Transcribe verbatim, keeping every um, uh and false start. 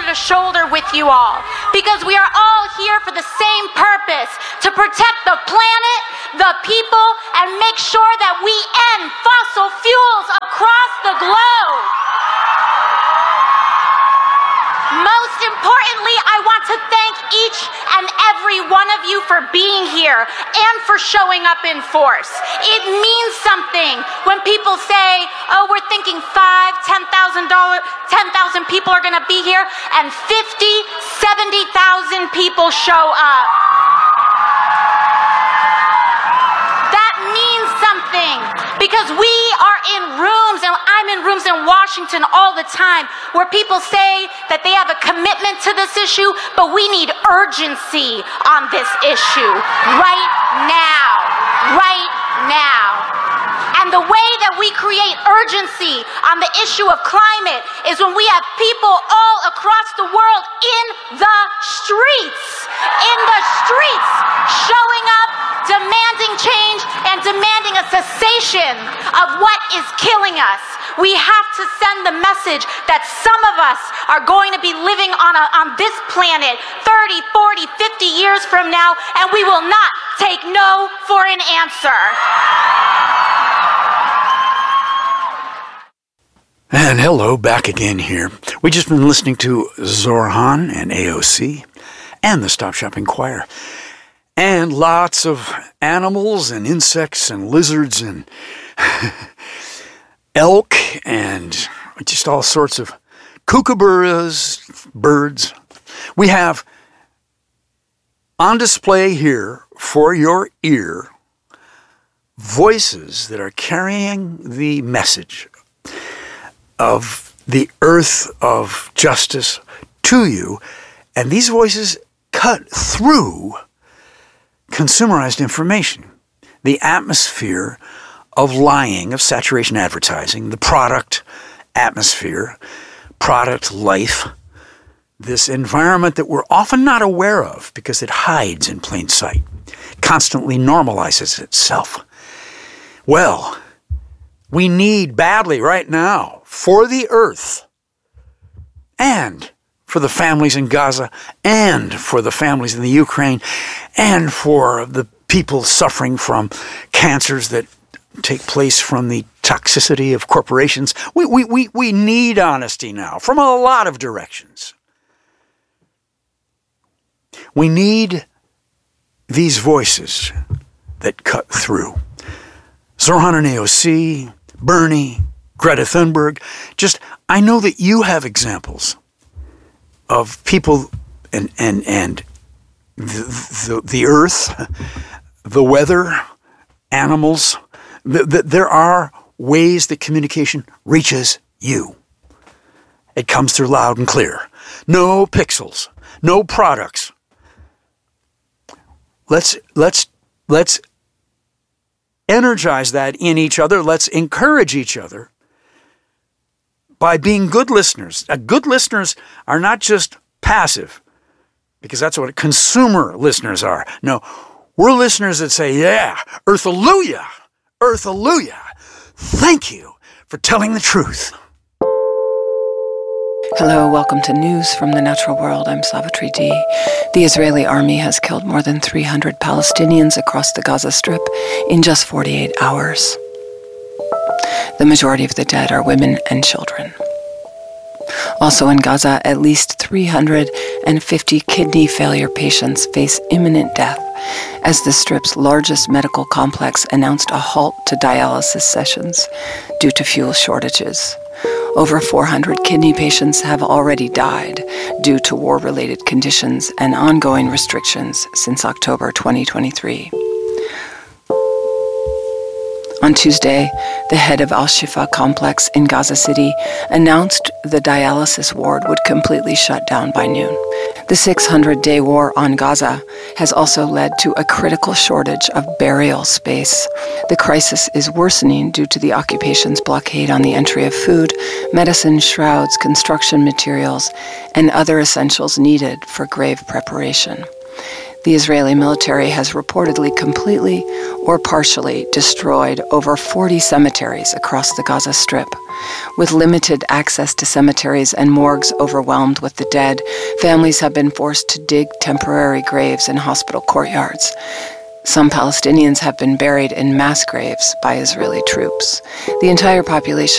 to shoulder with you all, because we are all here for the same purpose: to protect the planet, the people, and make sure that we end fossil fuels across the globe. Most importantly, I want to thank each and every one of you for being here and for showing up in force. It means something when people say, oh, we're thinking five, ten thousand dollars, ten thousand people are gonna be here, and fifty, seventy thousand people show up. That means something, because we are in rooms, and I'm in rooms in Washington all the time, where people say that they have a commitment to this issue, but we need urgency on this issue right now, right now. And the way that we create urgency on the issue of climate is when we have people all across the world in the streets, in the streets, showing up, demanding change and demanding a cessation of what is killing us. We have to send the message that some of us are going to be living on, a, on this planet thirty, forty, fifty years from now, and we will not take no for an answer. And hello, back again here. We've just been listening to Zorhan and A O C and the Stop Shopping Choir. And lots of animals and insects and lizards and elk and just all sorts of kookaburras, birds. We have on display here for your ear voices that are carrying the message of the earth of justice to you, and these voices cut through consumerized information, the atmosphere of lying, of saturation advertising, the product atmosphere, product life, this environment that we're often not aware of because it hides in plain sight, constantly normalizes itself. Well, we need badly right now for the earth and for the families in Gaza and for the families in the Ukraine and for the people suffering from cancers that take place from the toxicity of corporations. We, we, we, we need honesty now from a lot of directions. We need these voices that cut through. Zorhan and A O C, Bernie, Greta Thunberg. Just, I know that you have examples of people and and and the, the, the earth, the weather, animals. The, the, there are ways that communication reaches you. It comes through loud and clear. No pixels, no products. Let's let's let's energize that in each other. Let's encourage each other by being good listeners. Uh, good listeners are not just passive, because that's what consumer listeners are. No, we're listeners that say, yeah, Earth-alleluia, Earth-alleluia. Thank you for telling the truth. Hello, welcome to News from the Natural World. I'm Savitri D. The Israeli army has killed more than three hundred Palestinians across the Gaza Strip in just forty-eight hours. The majority of the dead are women and children. Also in Gaza, at least three hundred fifty kidney failure patients face imminent death as the Strip's largest medical complex announced a halt to dialysis sessions due to fuel shortages. Over four hundred kidney patients have already died due to war-related conditions and ongoing restrictions since October twenty twenty-three. On Tuesday, the head of Al-Shifa complex in Gaza City announced the dialysis ward would completely shut down by noon. The six hundred day war on Gaza has also led to a critical shortage of burial space. The crisis is worsening due to the occupation's blockade on the entry of food, medicine, shrouds, construction materials, and other essentials needed for grave preparation. The Israeli military has reportedly completely or partially destroyed over forty cemeteries across the Gaza Strip. With limited access to cemeteries and morgues overwhelmed with the dead, families have been forced to dig temporary graves in hospital courtyards. Some Palestinians have been buried in mass graves by Israeli troops. The entire population